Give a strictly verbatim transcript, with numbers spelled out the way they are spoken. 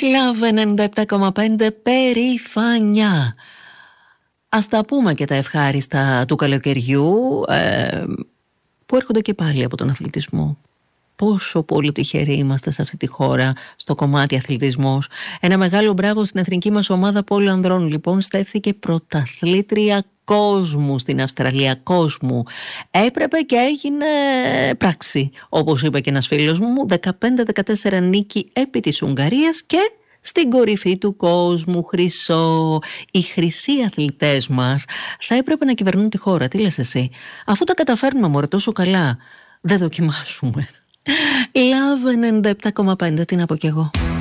Love ενενήντα επτά κόμμα πέντε, περηφανιά. Ας τα πούμε και τα ευχάριστα του καλοκαιριού, ε, που έρχονται και πάλι από τον αθλητισμό. Πόσο πολύ τυχεροί είμαστε σε αυτή τη χώρα στο κομμάτι αθλητισμός. Ένα μεγάλο μπράβο στην εθνική μας ομάδα πόλεων λοιπόν, στέφθηκε πρωταθλήτρια κόσμου στην Αυστραλία, κόσμου. Έπρεπε και έγινε πράξη, όπως είπε και ένας φίλος μου, δεκαπέντε δεκατέσσερα νίκη επί της Ουγγαρίας και στην κορυφή του κόσμου, χρυσό. Οι χρυσοί αθλητές μας θα έπρεπε να κυβερνούν τη χώρα. Τι λες εσύ? Αφού τα καταφέρνουμε μωρέ τόσο καλά, δεν δοκιμάσουμε? Love ενενήντα επτά κόμμα πέντε, τι να πω κι εγώ.